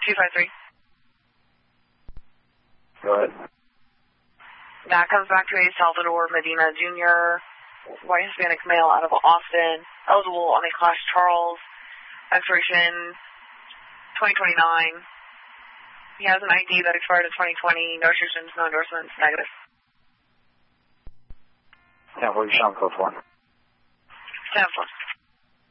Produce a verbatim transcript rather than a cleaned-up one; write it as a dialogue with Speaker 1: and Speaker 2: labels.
Speaker 1: two five three.
Speaker 2: Go ahead.
Speaker 1: That comes back to a Salvador Medina Junior, white Hispanic male out of Austin, eligible on a Class Charles, expiration twenty twenty-nine. He has an I D that expired in twenty twenty, no restrictions, no endorsements, negative.
Speaker 2: Yeah, what are you showing code for?
Speaker 1: ten four.